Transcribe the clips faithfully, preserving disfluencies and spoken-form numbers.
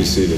be seated.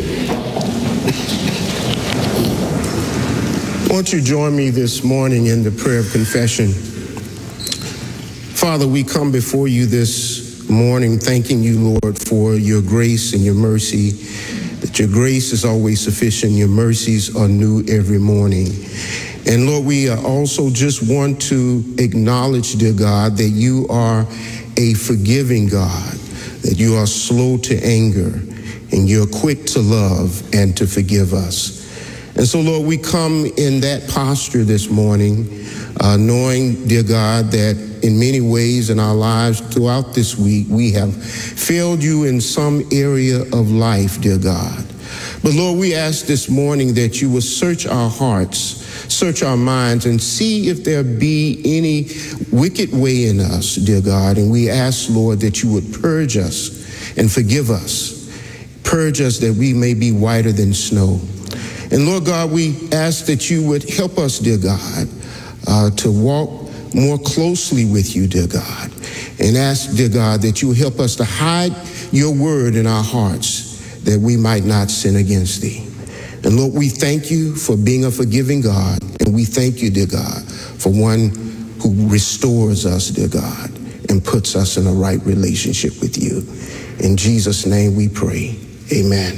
Won't you join me this morning in the prayer of confession? Father, we come before you this morning thanking you, Lord, for your grace and your mercy, that your grace is always sufficient, your mercies are new every morning. And Lord, we also just want to acknowledge, dear God, that you are a forgiving God, that you are slow to anger, and you're quick to love and to forgive us. And so, Lord, we come in that posture this morning, uh, knowing, dear God, that in many ways in our lives throughout this week, we have failed you in some area of life, dear God. But Lord, we ask this morning that you will search our hearts, search our minds, and see if there be any wicked way in us, dear God. And we ask, Lord, that you would purge us and forgive us. Purge us that we may be whiter than snow. And Lord God, we ask that you would help us, dear God, uh, to walk more closely with you, dear God. And ask, dear God, that you would help us to hide your word in our hearts that we might not sin against thee. And Lord, we thank you for being a forgiving God. And we thank you, dear God, for one who restores us, dear God, and puts us in a right relationship with you. In Jesus' name we pray. Amen.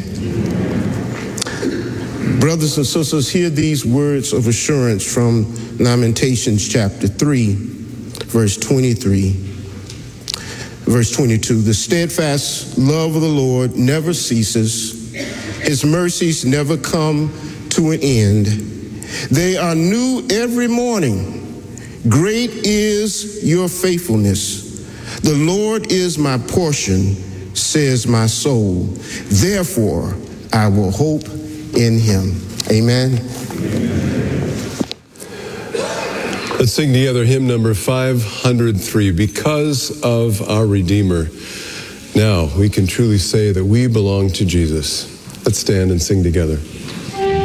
Brothers and sisters, hear these words of assurance from Lamentations chapter three, verse twenty-three, verse twenty-two. The steadfast love of the Lord never ceases. His mercies never come to an end. They are new every morning. Great is your faithfulness. The Lord is my portion, says my soul. Therefore, I will hope in him. Amen. Let's sing together hymn number five hundred three, Because of Our Redeemer. Now we can truly say that we belong to Jesus. Let's stand and sing together.